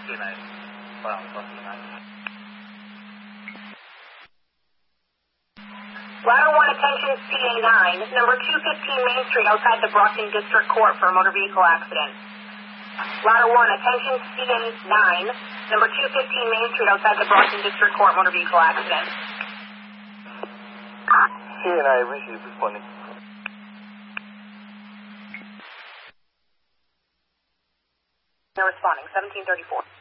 CNA. File plus CNA. Ladder 1, attention CA9, number 215 Main Street outside the Brockton District Court for a motor vehicle accident. Ladder 1, attention CA9, number 215 Main Street outside the Brockton District Court, motor vehicle accident. CNA, receive, responding. They're responding, 1734.